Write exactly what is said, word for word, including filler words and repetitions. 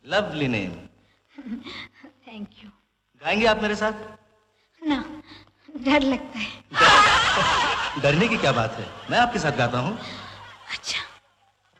Lovely name. Thank you. गाएंगे आप मेरे साथ? ना, डर लगता है। डरने की क्या बात है, मैं आपके साथ गाता हूँ। अच्छा।